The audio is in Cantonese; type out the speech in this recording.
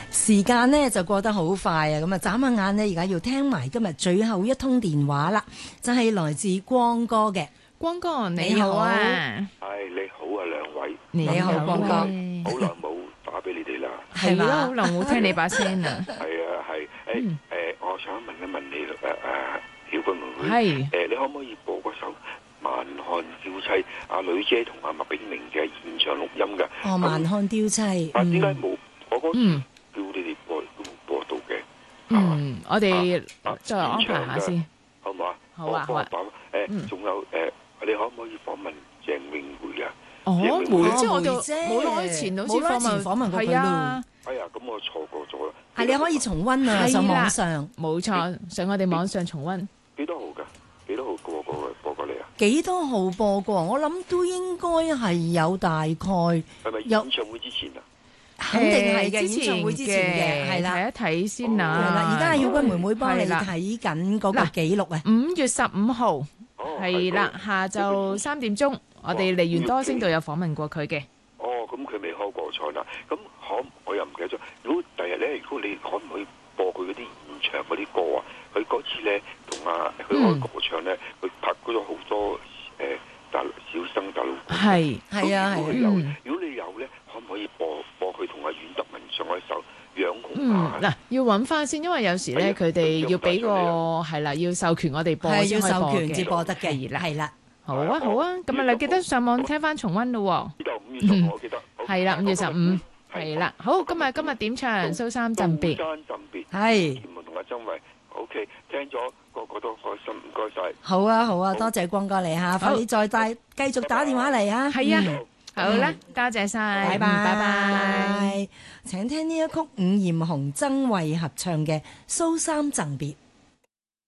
時間呢就過得好快啊！咁啊，眨下眼呢，而家要聽埋今日最後一通電話啦，就係來自光哥嘅。 光哥你好啊， 係你好啊，兩位， 你好光哥， 好耐冇打俾你哋啦， 係咯，好耐冇聽你把聲啊。 係啊，係我想問一問你曉君妹妹， 係你可唔可以播嗰首《萬漢嬌妻》阿女姐同阿麥炳明嘅現場錄音㗎？ 哦，萬漢嬌妻。 點解冇？我嗰次叫你哋播到嘅。 我哋再安排下先， 好唔好啊？ 好啊，好啊。 仲有你可唔可以訪問鄭詠梅啊？ 梅姐我就冇耐前好似訪問過佢咯。 哎呀，咁我錯過咗啦。 係你可以重溫啊，上網上。 冇錯，上我哋網上重溫。 幾多號㗎？幾多號播過你啊？ 幾多號播過？我諗都應該係有大概。係咪演唱會之前啊？ 肯定係嘅，演唱會之前嘅，係啦。 睇一睇先啊。 係啦，而家曉君妹妹幫你睇緊嗰個記錄啊。 5月15號係啦，下晝3點鐘，我哋梨園多星度有訪問過佢嘅。 哦，咁佢未開過場啦。咁我又唔記得咗。如果第日咧，如果你可唔可以播佢嗰啲現場嗰啲歌啊？佢嗰次咧同佢開過場咧，佢拍咗好多大陸小生大陸歌。 係啊。 如果你有咧，可唔可以播佢同阿阮德文唱一首《養紅顏》？ 嗱，要揾翻先，因為有時咧佢哋要俾個係啦，要授權我哋播先可以播嘅。 要授權至播得嘅，係啦。 好啊，好啊，咁啊，你記得上網聽翻重溫咯。 呢度5月15號我記得。 係啦，5月15。係啦，好，今日點唱《蘇三贈別》？ 係。 同阿曾慧 ，OK， 聽咗個都開心，唔該晒。 好啊，多謝光哥你嚇，快啲再繼續打電話嚟啊！ 係啊，好啦，多謝晒，拜拜。 請聽呢一曲伍艷紅、曾慧合唱嘅《蘇三贈別》。